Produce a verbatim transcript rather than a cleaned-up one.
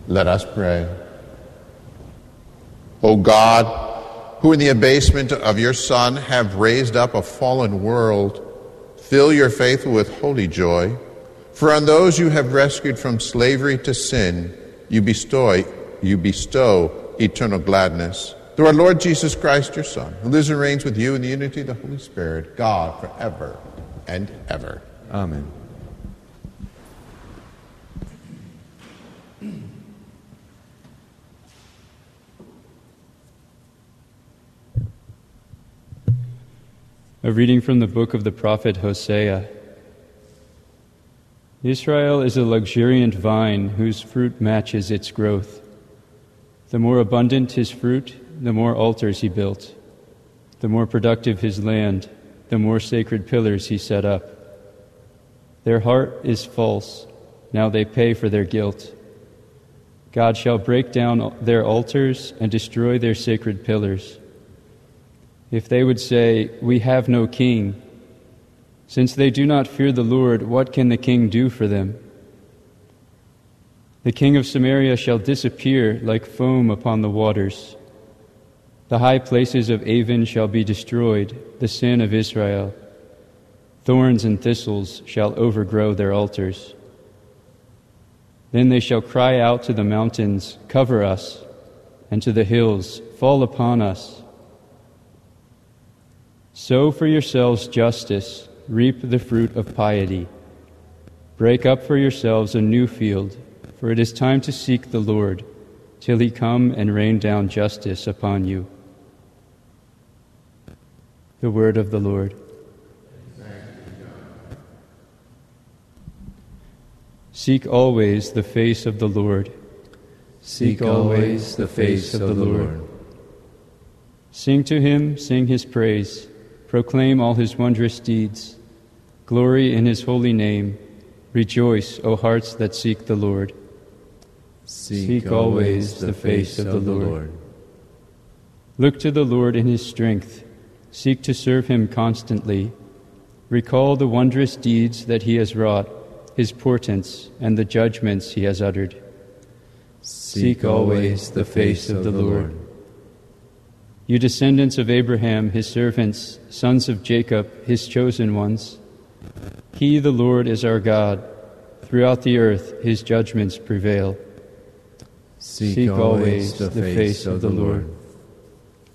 Let us pray. O God, who in the abasement of your Son have raised up a fallen world, fill your faithful with holy joy. For on those you have rescued from slavery to sin, you bestow, you bestow eternal gladness. Through our Lord Jesus Christ, your Son, who lives and reigns with you in the unity of the Holy Spirit, God, forever and ever. Amen. A reading from the book of the prophet Hosea. Israel is a luxuriant vine whose fruit matches its growth. The more abundant his fruit, the more altars he built. The more productive his land, the more sacred pillars he set up. Their heart is false, now they pay for their guilt. God shall break down their altars and destroy their sacred pillars. If they would say, "We have no king," since they do not fear the Lord, what can the king do for them? The king of Samaria shall disappear like foam upon the waters. The high places of Avon shall be destroyed, the sin of Israel. Thorns and thistles shall overgrow their altars. Then they shall cry out to the mountains, "Cover us," and to the hills, "Fall upon us." Sow for yourselves justice, reap the fruit of piety. Break up for yourselves a new field, for it is time to seek the Lord, till he come and rain down justice upon you. The word of the Lord. Seek always the face of the Lord. Seek always the face of the Lord. Sing to him, sing his praise. Proclaim all his wondrous deeds. Glory in his holy name. Rejoice, O hearts that seek the Lord. Seek always the face of the Lord. Look to the Lord in his strength. Seek to serve him constantly. Recall the wondrous deeds that he has wrought, his portents, and the judgments he has uttered. Seek always the face of the Lord. You descendants of Abraham, his servants, sons of Jacob, his chosen ones. He, the Lord, is our God. Throughout the earth his judgments prevail. Seek always the face of the Lord.